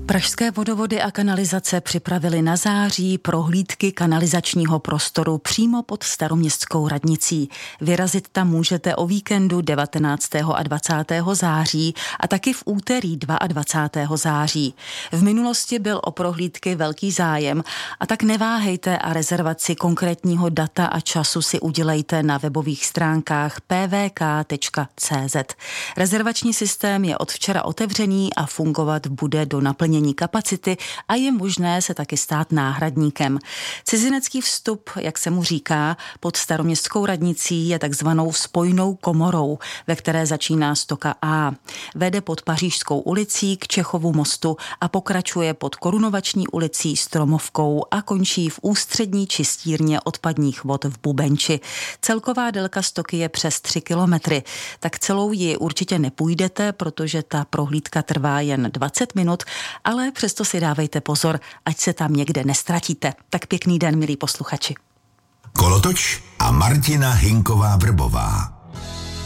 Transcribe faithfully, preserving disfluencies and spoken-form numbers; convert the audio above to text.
Pražské vodovody a kanalizace připravili na září prohlídky kanalizačního prostoru přímo pod Staroměstskou radnicí. Vyrazit tam můžete o víkendu devatenáctého a dvacátého září a taky v úterý dvacátého druhého září. V minulosti byl o prohlídky velký zájem a tak neváhejte a rezervaci konkrétního data a času si udělejte na webových stránkách p v k tečka c z. Rezervační systém je od včera otevřený a fungovat bude do naplnění kapacity a je možné se taky stát náhradníkem. Cizinecký vstup, jak se mu říká, pod Staroměstskou radnicí je takzvanou spojnou komorou, ve které začíná stoka A. Vede pod Pařížskou ulicí k Čechovu mostu a pokračuje pod Korunovační ulicí Stromovkou a končí v ústřední čistírně odpadních vod v Bubenči. Celková délka stoky je přes tři kilometry, tak celou ji určitě nepůjdete, protože ta prohlídka trvá jen dvacet minut, ale přesto si dávejte pozor, ať se tam někde nestratíte. Tak pěkný den, milí posluchači. Kolotoč a Martina Hinková Vrbová.